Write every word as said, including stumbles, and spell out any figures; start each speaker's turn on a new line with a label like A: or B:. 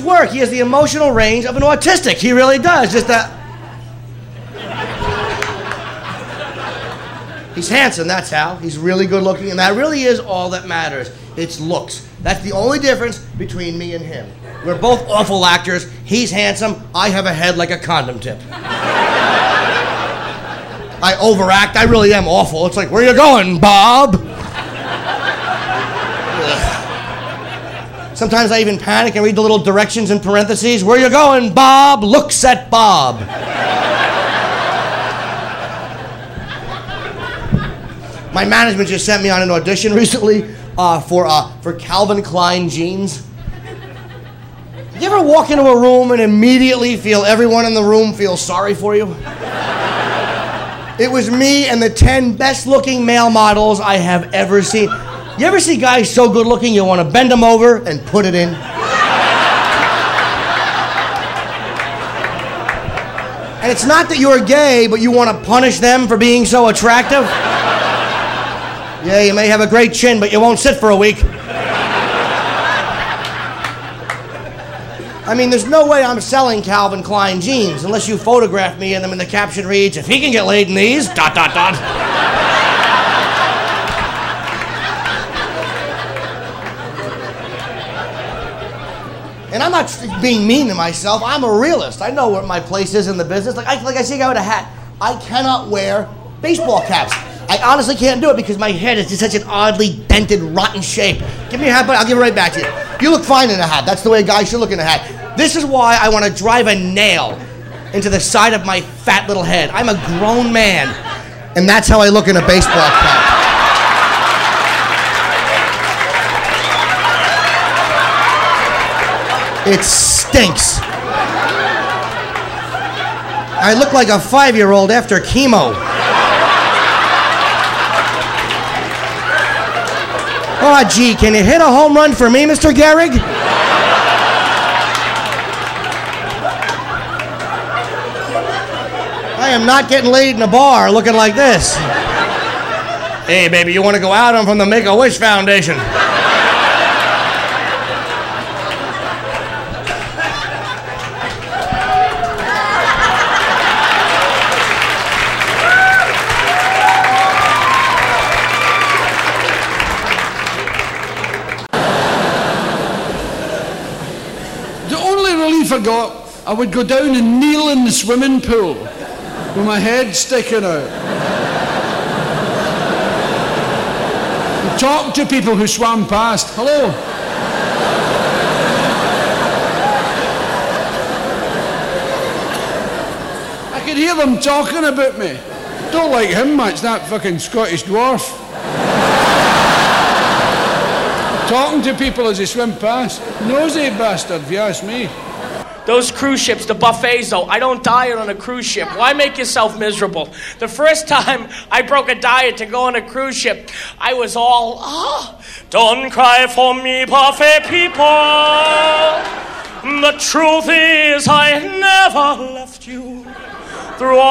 A: work. He has the emotional range of an autistic. He really does. Just that. He's handsome, that's how. He's really good looking, and that really is all that matters. It's looks. That's the only difference between me and him. We're both awful actors. He's handsome. I have a head like a condom tip. I overact. I really am awful. It's like, where you going, Bob? Sometimes I even panic and read the little directions in parentheses. Where you going, Bob? Looks at Bob. My management just sent me on an audition recently uh, for uh, for Calvin Klein jeans. You ever walk into a room and immediately feel everyone in the room feels sorry for you? It was me and the ten best-looking male models I have ever seen. You ever see guys so good-looking you want to bend them over and put it in? And it's not that you're gay, but you want to punish them for being so attractive? Yeah, you may have a great chin, but you won't sit for a week. I mean, there's no way I'm selling Calvin Klein jeans unless you photograph me in them and the caption reads, if he can get laid in these, dot, dot, dot. And I'm not being mean to myself. I'm a realist. I know what my place is in the business. Like I, like I see a guy with a hat. I cannot wear baseball caps. I honestly can't do it because my head is just such an oddly dented, rotten shape. Give me a hat, but I'll give it right back to you. You look fine in a hat. That's the way a guy should look in a hat. This is why I want to drive a nail into the side of my fat little head. I'm a grown man, and that's how I look in a baseball cap. It stinks. I look like a five-year-old after chemo. Oh, gee, can you hit a home run for me, Mister Gehrig? I am not getting laid in a bar looking like this. Hey, baby, you want to go out? I'm from the Make-A-Wish Foundation.
B: I got, I would go down and kneel in the swimming pool with my head sticking out. And talk to people who swam past. Hello. I could hear them talking about me. Don't like him much, that fucking Scottish dwarf. Talking to people as they swim past. Nosy bastard, if you ask me.
C: Those cruise ships, the buffets, though, I don't diet on a cruise ship. Why make yourself miserable? The first time I broke a diet to go on a cruise ship, I was all, ah, don't cry for me, buffet people. The truth is I never left you through all